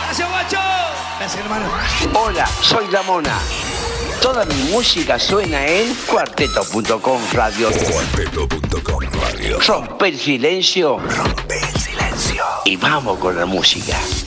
Gracias, guacho. Gracias, hermano. Hola, soy La Mona. Toda mi música suena en cuarteto.com radio. Cuarteto.com radio. Rompe el silencio. Rompe el silencio. Y vamos con la música.